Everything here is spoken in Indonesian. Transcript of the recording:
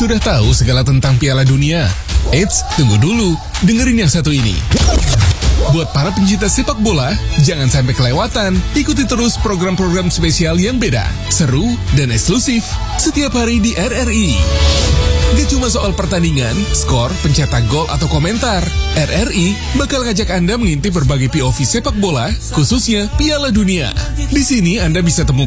Sudah tahu segala tentang Piala Dunia? Eits, tunggu dulu. Dengerin yang satu ini. Buat para pencinta sepak bola, jangan sampai kelewatan. Ikuti terus program-program spesial yang beda, seru, dan eksklusif setiap hari di RRI. Gak cuma soal pertandingan, skor, pencetak gol, atau komentar. RRI bakal ngajak Anda mengintip berbagai POV sepak bola, khususnya Piala Dunia. Di sini Anda bisa temukan